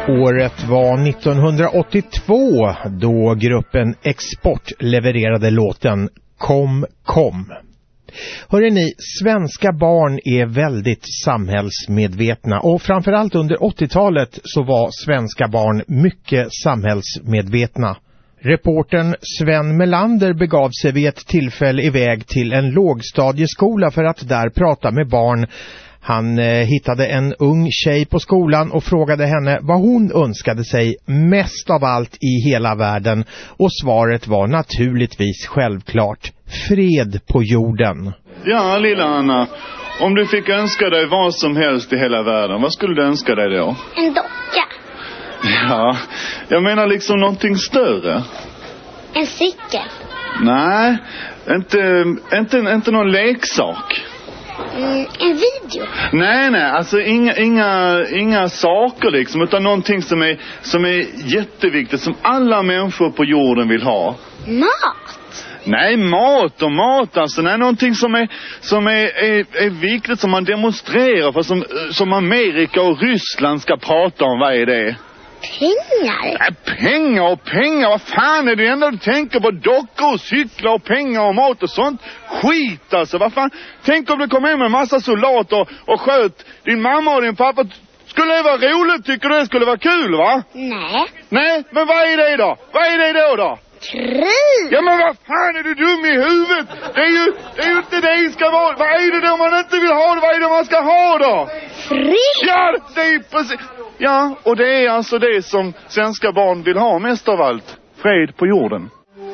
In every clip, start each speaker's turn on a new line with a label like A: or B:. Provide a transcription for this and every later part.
A: Året var 1982 då gruppen Export levererade låten Kom, kom. Hörrni, svenska barn är väldigt samhällsmedvetna och framförallt under 80-talet så var svenska barn mycket samhällsmedvetna. Reportern Sven Melander begav sig vid ett tillfälle iväg till en lågstadieskola för att där prata med barn. Han hittade en ung tjej på skolan och frågade henne vad hon önskade sig mest av allt i hela världen. Och svaret var naturligtvis självklart: fred på jorden.
B: Ja, lilla Anna, om du fick önska dig vad som helst i hela världen, vad skulle du önska dig då?
C: En docka.
B: Ja, jag menar liksom någonting större.
C: En cykel.
B: Nej, inte någon leksak.
C: En video.
B: Nej, alltså inga saker liksom, utan någonting som är jätteviktigt, som alla människor på jorden vill ha.
C: Mat.
B: Nej, mat alltså. Nej, någonting som är viktigt, som man demonstrerar för, som Amerika och Ryssland ska prata om. Vad är det?
C: Pengar.
B: Nej, pengar. Vad fan är det enda du tänker på? Dockor och cyklar och pengar och mat och sånt. Skit alltså. Vad fan? Tänk om du kom hem med en massa soldater och sköt din mamma och din pappa. Skulle det vara roligt? Tycker du det skulle vara kul, va? Nej, men vad är det då? Vad är det då?
C: Krig.
B: Ja, men vad fan, är du dum i huvudet? Det är ju inte det ska vara. Vad är det då man inte vill ha? Vad är det man ska ha då?
C: Fred.
B: Ja, det är precis. Ja, och det är alltså det som svenska barn vill ha mest av allt. Fred på jorden.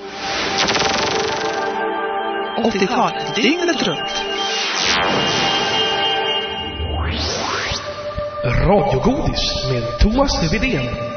D: 80-tal, dygnet runt.
E: Radiogodis med Thomas Widén.